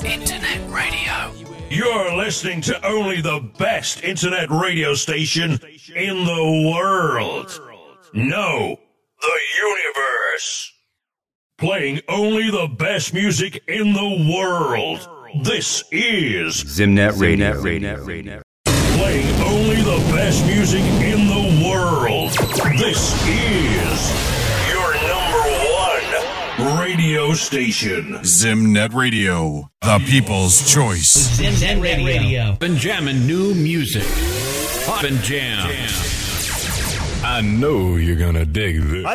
Internet radio. You're listening to only the best internet radio station in the world. No, the universe. Playing only the best music in the world. This is Zimnet Radio. Playing only the best music in the world. This is your number one radio station. Zimnet Radio, the people's choice. Zimnet Radio. Been jamming new music. Pop and jam. I know you're gonna dig this.